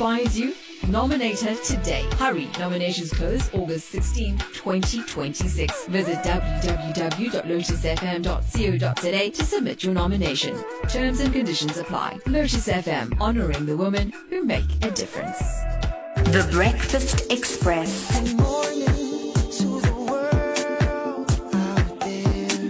inspires you? Nominate her today. Hurry, nominations close August 16, 2026. Visit www.lotusfm.co.za to submit your nomination. Terms and conditions apply. Lotus FM, honoring the women who make a difference. The Breakfast Express. Good morning to the world out there.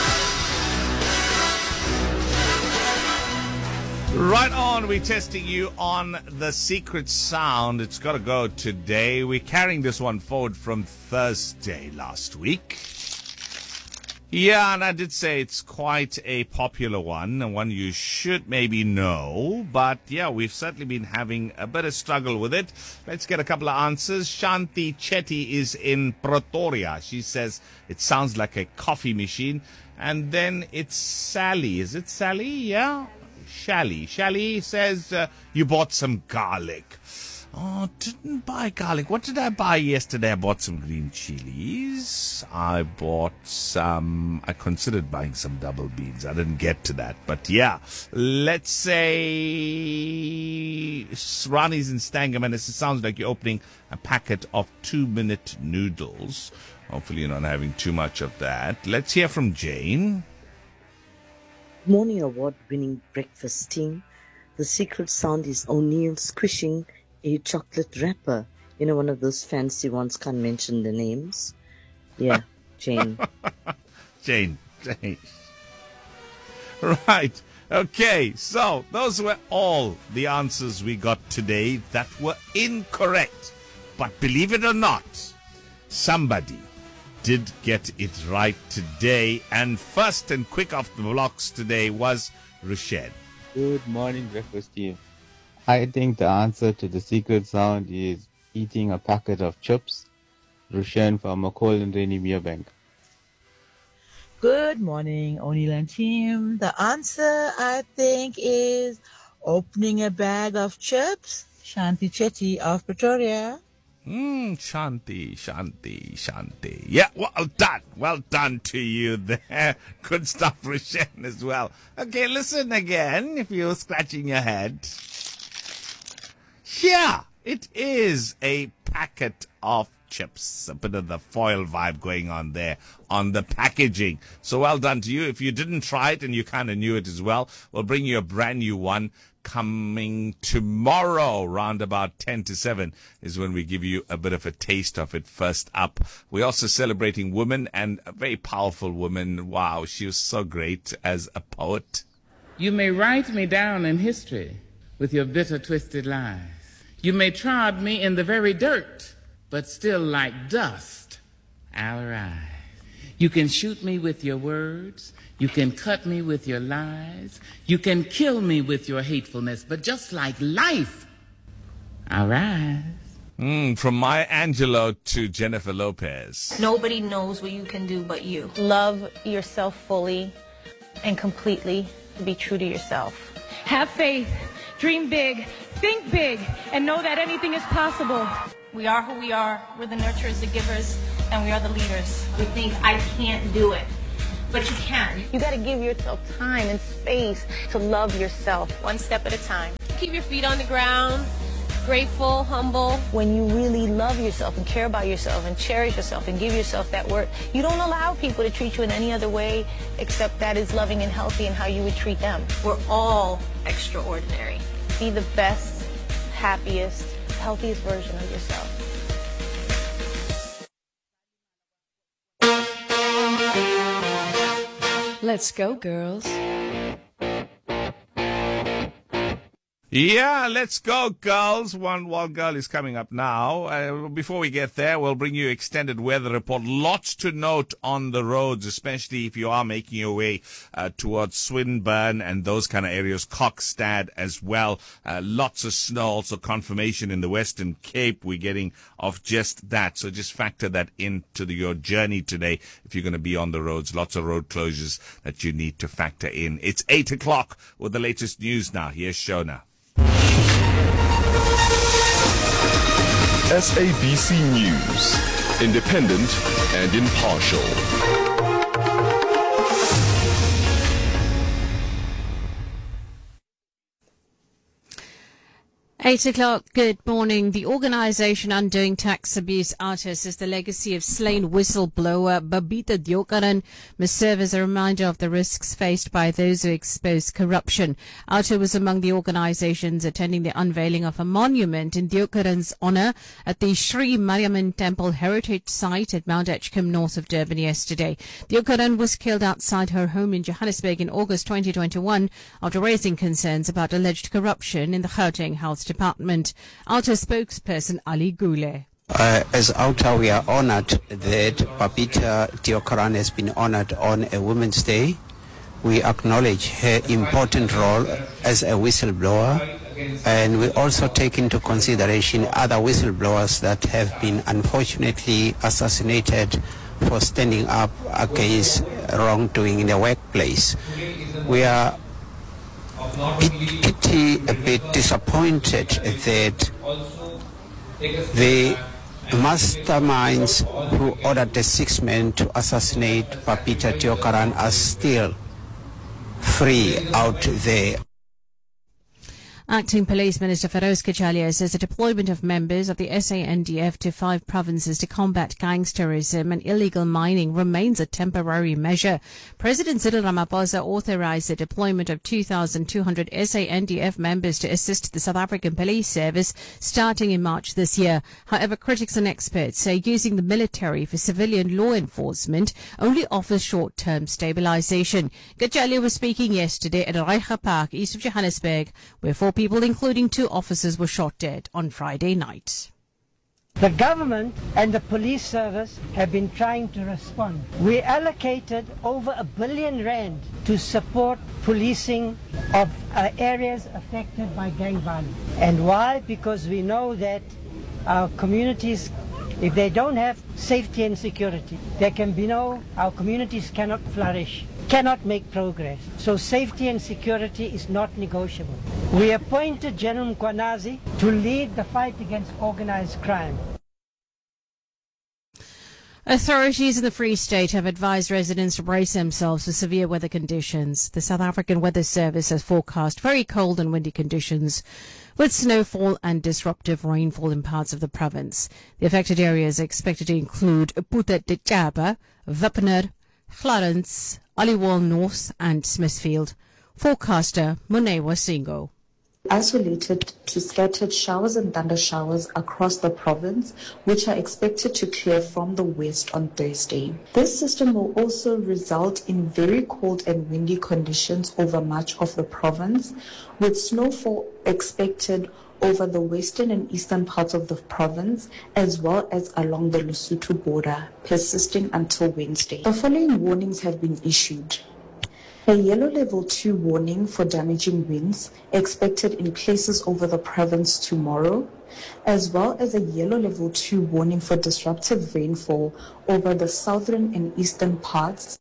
Right on, we're testing you on the secret sound. It's got to go today. We're carrying this one forward from Thursday last week. Yeah, and I did say it's quite a popular one, and one you should maybe know. But yeah, we've certainly been having a bit of struggle with it. Let's get a couple of answers. Shanti Chetty is in Pretoria. She says it sounds like a coffee machine. And then it's Sally. Is it Sally? Yeah. Shally says you bought some garlic. Oh, didn't buy garlic. What did I buy yesterday? I bought some green chilies. I considered buying some double beans. I didn't get to that. But yeah, let's say Rani's in Stangerman. It sounds like you're opening a packet of 2-minute noodles. Hopefully you're not having too much of that. Let's hear from Jane. Morning award-winning breakfast team. The secret sound is O'Neill squishing a chocolate wrapper. You know, one of those fancy ones, can't mention the names. Yeah, Jane. Jane. Right. Okay, so those were all the answers we got today that were incorrect. But believe it or not, somebody did get it right today. And first and quick off the blocks today was Rushed. Good morning, breakfast team. I think the answer to the secret sound is eating a packet of chips. Rushen from McCall and Rainy Merebank. Good morning, O'Neill and team. The answer, I think, is opening a bag of chips. Shanti Chetty of Pretoria. Shanti. Yeah, well done to you there. Good stuff, Rushen, as well. Okay, listen again if you're scratching your head. Yeah, it is a packet of chips. A bit of the foil vibe going on there on the packaging. So well done to you. If you didn't try it and you kind of knew it as well, we'll bring you a brand new one coming tomorrow, round about 10 to 7 is when we give you a bit of a taste of it. First up, we're also celebrating women, and a very powerful woman. Wow, she was so great as a poet. You may write me down in history with your bitter, twisted lies. You may trod me in the very dirt, but still like dust, I'll rise. You can shoot me with your words. You can cut me with your lies. You can kill me with your hatefulness. But just like life, I'll rise. From Maya Angelou to Jennifer Lopez. Nobody knows what you can do but you. Love yourself fully and completely. Be true to yourself. Have faith, dream big, think big, and know that anything is possible. We are who we are. We're the nurturers, the givers, and we are the leaders. We think, I can't do it. But you can. You got to give yourself time and space to love yourself, one step at a time. Keep your feet on the ground, grateful, humble. When you really love yourself and care about yourself and cherish yourself and give yourself that worth, you don't allow people to treat you in any other way except that is loving and healthy and how you would treat them. We're all extraordinary. Be the best, happiest, healthiest version of yourself. Let's go, girls. Yeah, let's go, girls. One wild girl is coming up now. Before we get there, we'll bring you extended weather report. Lots to note on the roads, especially if you are making your way towards Swinburne and those kind of areas, Kokstad as well. Lots of snow, also confirmation in the Western Cape. We're getting of just that. So just factor that into your journey today if you're going to be on the roads. Lots of road closures that you need to factor in. It's 8 o'clock with the latest news now. Here's Shona. SABC News, independent and impartial. 8 o'clock, good morning. The organisation Undoing Tax Abuse OUTA says the legacy of slain whistleblower Babita Deokaran must serve as a reminder of the risks faced by those who expose corruption. OUTA was among the organisations attending the unveiling of a monument in Deokaran's honour at the Sri Mariamman Temple Heritage Site at Mount Edgecombe, north of Durban yesterday. Deokaran was killed outside her home in Johannesburg in August 2021 after raising concerns about alleged corruption in the Gauteng Health Department. OUTA spokesperson Ali Gule. As OUTA, we are honored that Babita Deokaran has been honored on a Women's Day. We acknowledge her important role as a whistleblower, and we also take into consideration other whistleblowers that have been unfortunately assassinated for standing up against wrongdoing in the workplace. We are a bit disappointed that the masterminds who ordered the 6 men to assassinate Babita Deokaran are still free out there. Acting Police Minister Feroz Kachalia says the deployment of members of the SANDF to 5 provinces to combat gangsterism and illegal mining remains a temporary measure. President Cyril Ramaphosa authorized the deployment of 2,200 SANDF members to assist the South African Police Service starting in March this year. However, critics and experts say using the military for civilian law enforcement only offers short-term stabilization. Kachalia was speaking yesterday at Reicha Park, east of Johannesburg, where 4 people, including 2 officers, were shot dead on Friday night. The government and the police service have been trying to respond. We allocated over R1 billion to support policing of areas affected by gang violence. And why? Because we know that our communities, if they don't have safety and security, our communities cannot flourish, cannot make progress. So safety and security is not negotiable. We appointed General Mkwanazi to lead the fight against organized crime. Authorities in the Free State have advised residents to brace themselves for severe weather conditions. The South African Weather Service has forecast very cold and windy conditions, with snowfall and disruptive rainfall in parts of the province. The affected areas are expected to include Putha Ditjaba, Wipner, Clarence, Aliwal North and Smithfield. Forecaster Munewa Singo. Isolated to scattered showers and thunder showers across the province, which are expected to clear from the west on Thursday. This system will also result in very cold and windy conditions over much of the province, with snowfall expected over the western and eastern parts of the province, as well as along the Lesotho border, persisting until Wednesday. The following warnings have been issued. A yellow level 2 warning for damaging winds expected in places over the province tomorrow, as well as a yellow level 2 warning for disruptive rainfall over the southern and eastern parts.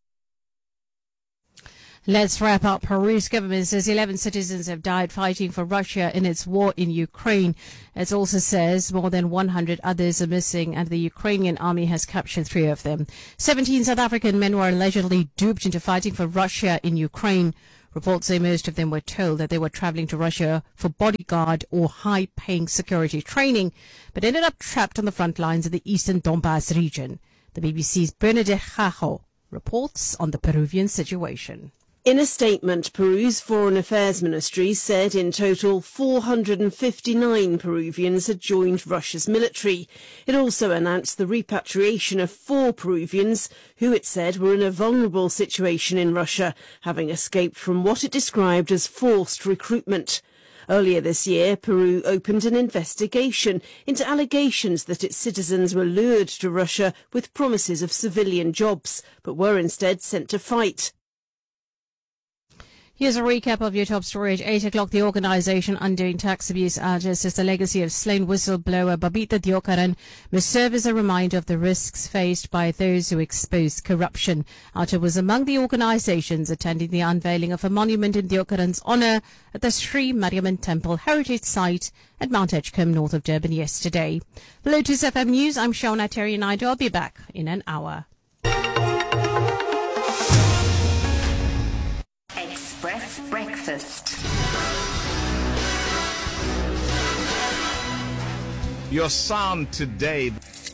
Let's wrap up. Peru's government says 11 citizens have died fighting for Russia in its war in Ukraine. It also says more than 100 others are missing and the Ukrainian army has captured 3 of them. 17 South African men were allegedly duped into fighting for Russia in Ukraine. Reports say most of them were told that they were traveling to Russia for bodyguard or high-paying security training, but ended up trapped on the front lines of the eastern Donbass region. The BBC's Bernadette Jajo reports on the Peruvian situation. In a statement, Peru's Foreign Affairs Ministry said in total 459 Peruvians had joined Russia's military. It also announced the repatriation of 4 Peruvians who it said were in a vulnerable situation in Russia, having escaped from what it described as forced recruitment. Earlier this year, Peru opened an investigation into allegations that its citizens were lured to Russia with promises of civilian jobs, but were instead sent to fight. Here's a recap of your top story at 8 o'clock. The organisation Undoing Tax Abuse OUTA says the legacy of slain whistleblower Babita Deokaran must serve as a reminder of the risks faced by those who expose corruption. OUTA was among the organisations attending the unveiling of a monument in Deokaran's honour at the Sri Mariamman Temple Heritage Site at Mount Edgecombe, north of Durban yesterday. For Lotus FM News, I'm Shona Terry Naidu. I'll be back in an hour. Express Breakfast. Your sound today.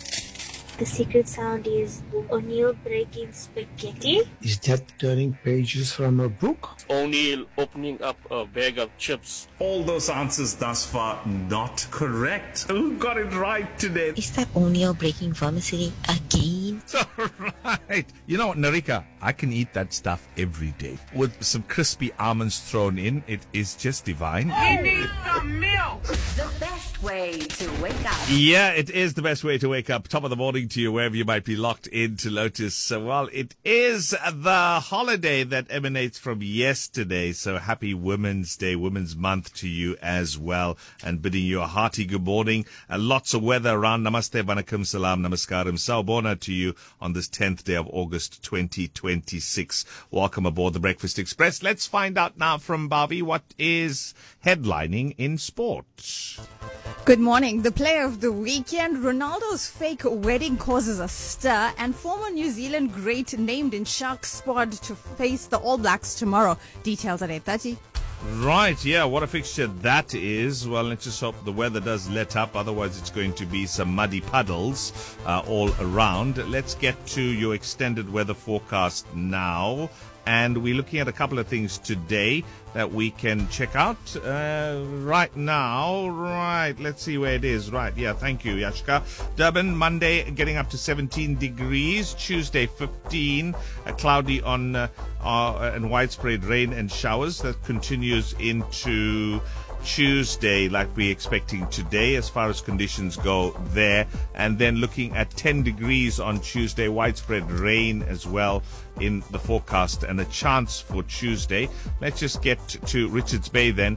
The secret sound is O'Neill breaking spaghetti. Is that turning pages from a book? O'Neill opening up a bag of chips. All those answers thus far not correct. Who got it right today? Is that O'Neill breaking vermicelli again? All right. You know what, Narika? I can eat that stuff every day. With some crispy almonds thrown in, it is just divine. We need some milk. The best way to wake up. Yeah, it is the best way to wake up. Top of the morning to you, wherever you might be locked into Lotus. Well, it is the holiday that emanates from yesterday. So happy Women's Day, Women's Month to you as well. And bidding you a hearty good morning. Lots of weather around. Namaste, vanakkam, salam, namaskaram. Sawubona to you on this 10th day of August 2026. Welcome aboard the Breakfast Express. Let's find out now from Bobby what is headlining in sports. Good morning. The player of the weekend, Ronaldo's fake wedding causes a stir, and former New Zealand great named in Sharks squad to face the All Blacks tomorrow. Details at 8:30. Right, yeah, what a fixture that is. Well, let's just hope the weather does let up. Otherwise, it's going to be some muddy puddles all around. Let's get to your extended weather forecast now. And we're looking at a couple of things today that we can check out right now. Right, let's see where it is. Right, yeah, thank you, Yashka. Durban, Monday, getting up to 17 degrees. Tuesday, 15. Cloudy on and widespread rain and showers. That continues into Tuesday, like we're expecting today as far as conditions go there. And then looking at 10 degrees on Tuesday, widespread rain as well in the forecast and a chance for Tuesday. Let's just get to Richards Bay then.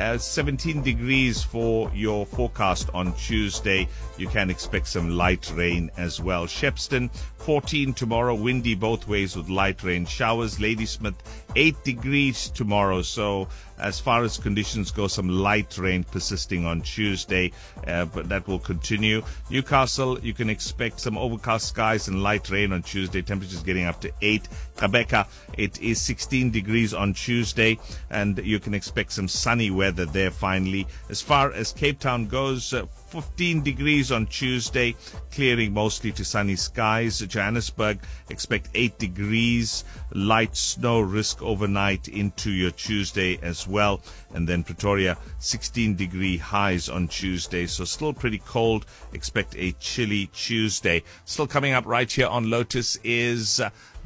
17 degrees for your forecast on Tuesday. You can expect some light rain as well. Shepston, 14 tomorrow, windy both ways with light rain showers. Ladysmith, 8 degrees tomorrow. So as far as conditions go, some light rain persisting on Tuesday, but that will continue. Newcastle, you can expect some overcast skies and light rain on Tuesday. Temperatures getting up to 8. Gqeberha, it is 16 degrees on Tuesday, and you can expect some sunny weather there finally. As far as Cape Town goes, 15 degrees on Tuesday, clearing mostly to sunny skies. Johannesburg, expect 8 degrees, light snow risk overnight into your Tuesday as well. And then Pretoria, 16 degree highs on Tuesday, so still pretty cold. Expect a chilly Tuesday. Still coming up right here on Lotus is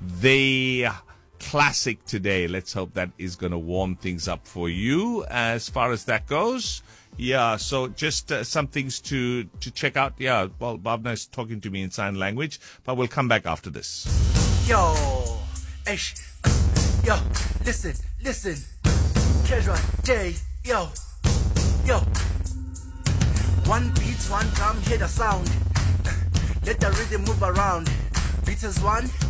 the classic today. Let's hope that is going to warm things up for you as far as that goes. Yeah, so just some things to check out. Yeah, well, Bhavna is talking to me in sign language, but we'll come back after this. Yo, yo, listen, Kezra, J, yo. One beats, one drum, hear the sound. Let the rhythm move around. Beats is one.